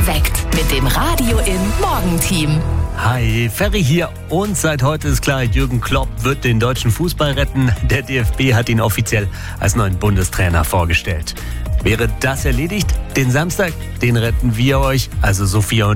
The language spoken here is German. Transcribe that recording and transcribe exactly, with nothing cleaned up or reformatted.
Geweckt mit dem Radio im Morgenteam. Hi, Ferry hier und seit heute ist klar, Jürgen Klopp wird den deutschen Fußball retten. Der D F B hat ihn offiziell als neuen Bundestrainer vorgestellt. Wäre das erledigt? Den Samstag, den retten wir euch, also Sophia und